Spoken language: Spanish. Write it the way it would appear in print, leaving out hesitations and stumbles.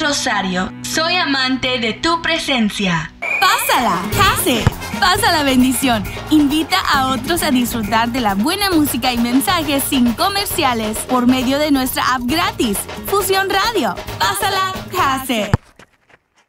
Rosario. Soy amante de tu presencia. Pásala, Case. Pasa la bendición. Invita a otros a disfrutar de la buena música y mensajes sin comerciales por medio de nuestra app gratis, Fusión Radio. Pásala, Case.